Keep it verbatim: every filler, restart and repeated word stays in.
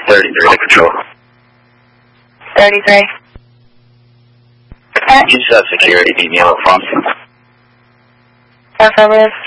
thirty-three to control. thirty-three. Use uh, security, meet me up front. Affirmative.